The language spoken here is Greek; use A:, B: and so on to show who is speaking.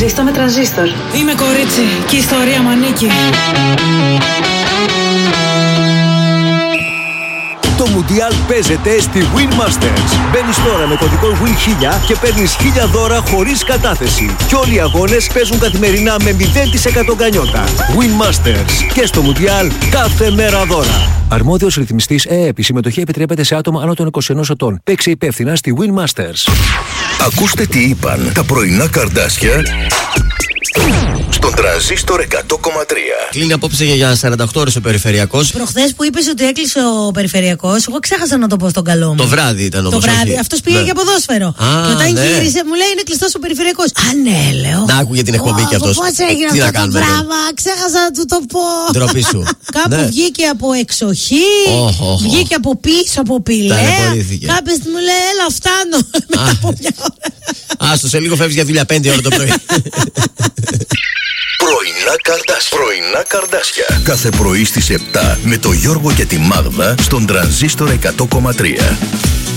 A: Ζήστο με τρανζίστορ.
B: Είμαι κορίτσι και η ιστορία μου ανήκει.
C: Το Μουντιάλ παίζεται στη Win Masters. Μπαίνεις τώρα με κωδικό WIN1000 και παίρνεις 1000 δώρα χωρίς κατάθεση. Και όλοι οι αγώνες παίζουν καθημερινά με 0% γκανιότα. Win Masters. Και στο Μουντιάλ κάθε μέρα δώρα. Αρμόδιος ρυθμιστής ΕΕΠ. Η συμμετοχή επιτρέπεται σε άτομα άνω των 21 ετών. Παίξε υπεύθυνα στη Win Masters.
D: Ακούστε τι είπαν τα πρωινά καρδάσια στον τρανζίστορ 100,3.
E: Κλείνει απόψε για 48 ώρες ο περιφερειακός.
F: Προχθές που είπες ότι έκλεισε ο περιφερειακός, εγώ ξέχασα να το πω στον καλό μου.
E: Το βράδυ ήταν όμως.
F: Το βράδυ. Αυτός πήγε για ποδόσφαιρο. Και όταν γύρισε, μου λέει είναι κλειστός ο περιφερειακός. Α, ναι, λέω.
E: Να άκουγε την εκπομπή κι αυτός.
F: Πώς έγινε
E: τι
F: αυτό το πράγμα, ξέχασα να του το πω.
E: Ντροπή σου.
F: Κάπου βγήκε από εξοχή, βγήκε από πίσω από πηλαία. Κάποια στιγμή μου λέει, έλα, φτάνω. Μετά από μια ώρα.
E: Άστο, σε λίγο φεύγει για δουλειά 5 ώρα το πρωί.
D: Πρωινά καρδάσια. Κάθε πρωί στις 7 με το Γιώργο και τη Μάγδα στον τρανζίστορ 100,3.